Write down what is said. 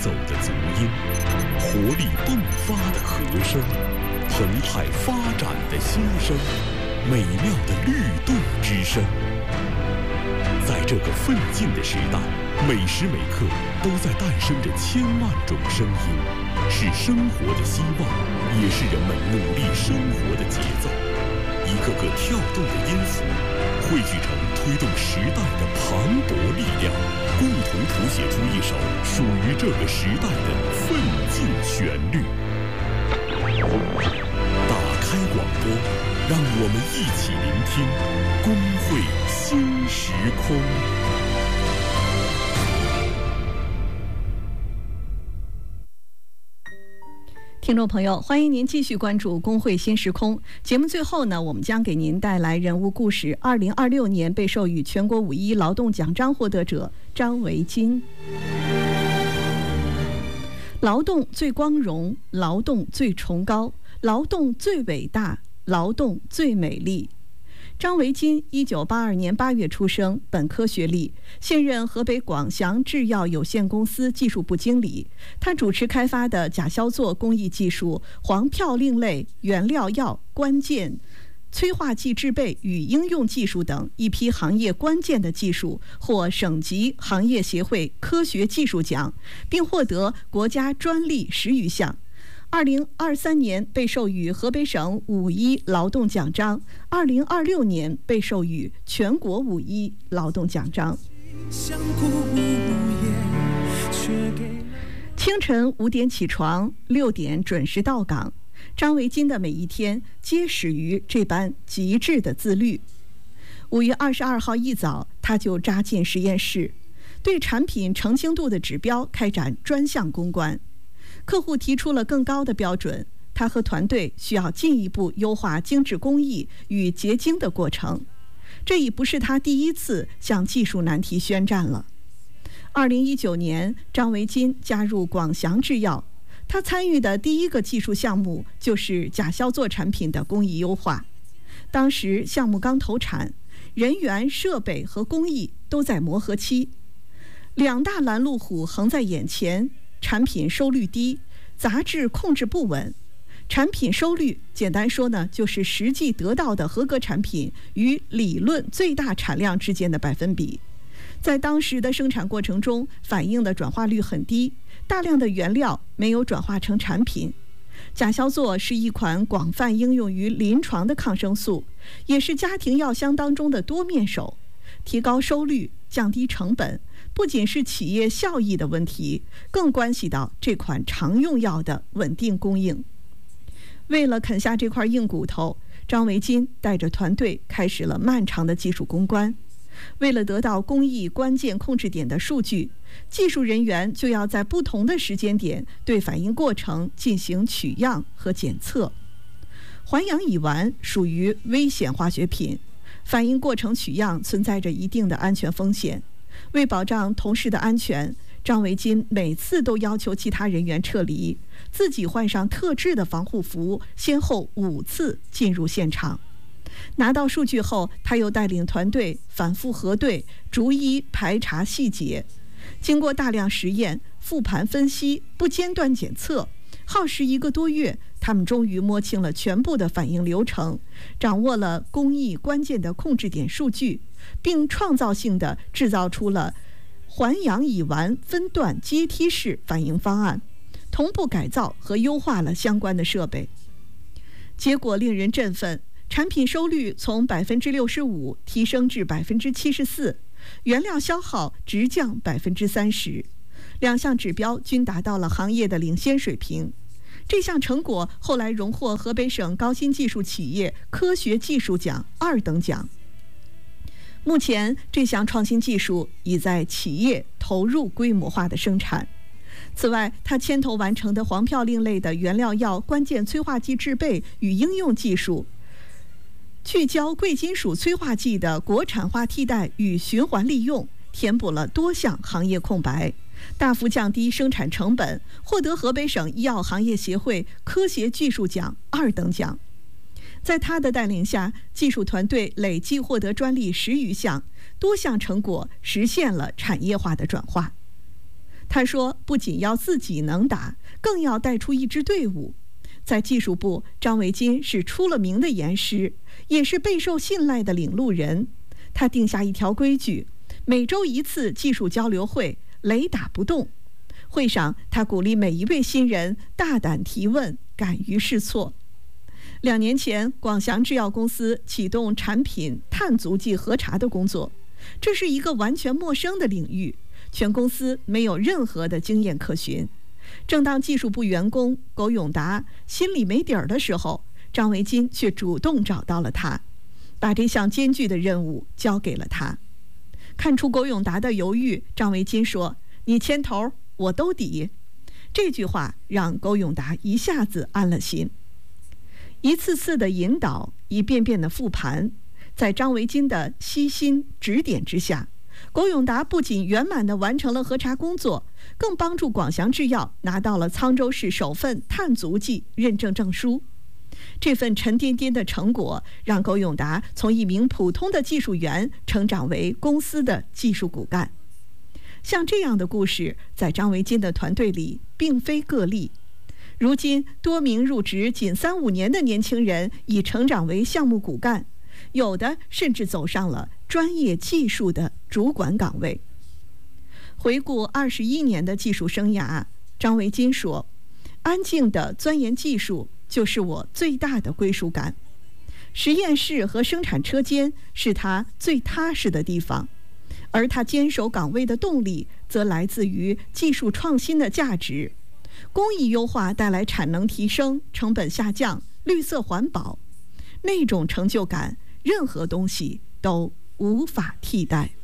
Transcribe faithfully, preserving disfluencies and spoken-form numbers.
走的足音，活力迸发的和声，澎湃发展的心声，美妙的律动之声。在这个奋进的时代，每时每刻都在诞生着千万种声音，是生活的希望，也是人们努力生活的节奏。一个个跳动的音符，汇聚成推动时代的磅礴力量，共同谱写出一首属于这个时代的奋进旋律。打开广播，让我们一起聆听工会新时空。 听众朋友，欢迎您继续关注工会新时空节目。最后呢，我们将给您带来人物故事。二零二六年被授予全国五一劳动奖章获得者张维金。劳动最光荣，劳动最崇高，劳动最伟大，劳动最美丽。张维金一九八二年八月出生，本科学历，现任河北广祥制药有限公司技术部经理。他主持开发的甲硝唑工艺技术、黄嘌另类原料药、关键催化剂制备与应用技术等一批行业关键的技术，获省级行业协会科学技术奖，并获得国家专利十余项。二零二三年被授予河北省五一劳动奖章，二零二六年被授予全国五一劳动奖章。清晨五点起床，六点准时到岗。张维金的每一天皆始于这般极致的自律。五月二十二号一早，他就扎进实验室，对产品成精度的指标开展专项攻关。客户提出了更高的标准，他和团队需要进一步优化精致工艺与结晶的过程。这已不是他第一次向技术难题宣战了。二零一九年，张维金加入广祥制药，他参与的第一个技术项目就是甲硝唑产品的工艺优化。当时项目刚投产，人员、设备和工艺都在磨合期，两大拦路虎横在眼前。产品收率低，杂质控制不稳。产品收率简单说呢，就是实际得到的合格产品与理论最大产量之间的百分比。在当时的生产过程中，反应的转化率很低，大量的原料没有转化成产品。甲硝唑是一款广泛应用于临床的抗生素，也是家庭药箱当中的多面手。提高收率，降低成本，不仅是企业效益的问题，更关系到这款常用药的稳定供应。为了啃下这块硬骨头，张维金带着团队开始了漫长的技术攻关。为了得到工艺关键控制点的数据，技术人员就要在不同的时间点对反应过程进行取样和检测。环氧乙烷属于危险化学品，反应过程取样存在着一定的安全风险。为保障同事的安全，张维金每次都要求其他人员撤离，自己换上特制的防护服，先后五次进入现场。拿到数据后，他又带领团队反复核对，逐一排查细节。经过大量实验、复盘分析、不间断检测，耗时一个多月，他们终于摸清了全部的反应流程，掌握了工艺关键的控制点数据，并创造性地制造出了环氧乙烷分段阶梯式反应方案，同步改造和优化了相关的设备。结果令人振奋，产品收率从百分之六十五提升至百分之七十四，原料消耗直降百分之三十，两项指标均达到了行业的领先水平。这项成果后来荣获河北省高新技术企业科学技术奖二等奖。目前，这项创新技术已在企业投入规模化的生产。此外，他牵头完成的黄嘌另类的原料药关键催化剂制备与应用技术，聚焦贵金属催化剂的国产化替代与循环利用，填补了多项行业空白，大幅降低生产成本，获得河北省医药行业协会科学技术奖二等奖。在他的带领下，技术团队累计获得专利十余项，多项成果实现了产业化的转化。 他说，不仅要自己能打，更要带出一支队伍。在技术部，张维金是出了名的严师，也是备受信赖的领路人。他定下一条规矩，每周一次技术交流会，雷打不动。会上，他鼓励每一位新人大胆提问，敢于试错。两年前，广祥制药公司启动产品碳足迹核查的工作，这是一个完全陌生的领域，全公司没有任何的经验可循。正当技术部员工苟永达心里没底儿的时候，张维金却主动找到了他，把这项艰巨的任务交给了他。看出苟永达的犹豫，张维金说：“你牵头，我兜底。”这句话让苟永达一下子安了心。一次次的引导，一遍遍的复盘，在张维金的悉心指点之下，苟永达不仅圆满地完成了核查工作，更帮助广祥制药拿到了沧州市首份碳足迹认证证书。这份沉甸甸的成果让苟永达从一名普通的技术员成长为公司的技术骨干。像这样的故事，在张维金的团队里并非个例。如今，多名入职仅三五年的年轻人已成长为项目骨干，有的甚至走上了专业技术的主管岗位。回顾二十一年的技术生涯，张维金说：“安静地钻研技术就是我最大的归属感。实验室和生产车间是他最踏实的地方，而他坚守岗位的动力则来自于技术创新的价值。工艺优化带来产能提升、成本下降、绿色环保，那种成就感，任何东西都无法替代。”